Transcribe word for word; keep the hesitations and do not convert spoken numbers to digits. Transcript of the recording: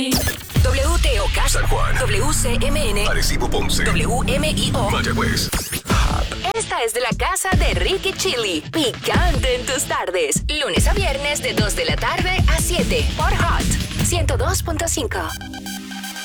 W T O K, San Juan, W C M N, Arecibo, Ponce, W M I O, Mayagüez. Esta es de la casa de Ricky Chili. Picante en tus tardes. Lunes a viernes de dos de la tarde a siete por Hot ciento dos punto cinco.